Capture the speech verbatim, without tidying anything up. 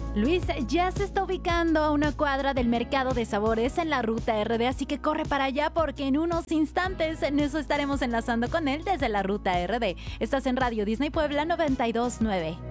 Luis ya se está ubicando a una cuadra del mercado de sabores en la ruta R D, así que corre para allá porque en unos instantes en eso estaremos enlazando con él desde la ruta R D. Estás en Radio Disney Puebla noventa y dos punto nueve.